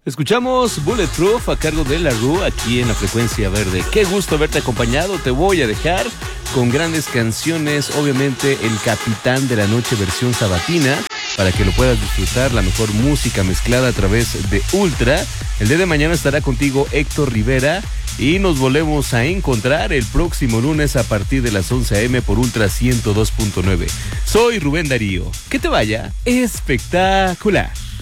Escuchamos Bulletproof a cargo de La Rue aquí en la Frecuencia Verde. Qué gusto haberte acompañado. Te voy a dejar con grandes canciones, obviamente El Capitán de la Noche versión sabatina, para que lo puedas disfrutar, la mejor música mezclada a través de Ultra. El día de mañana estará contigo Héctor Rivera y nos volvemos a encontrar el próximo lunes a partir de las 11 a.m. por Ultra 102.9. Soy Rubén Darío. Que te vaya espectacular.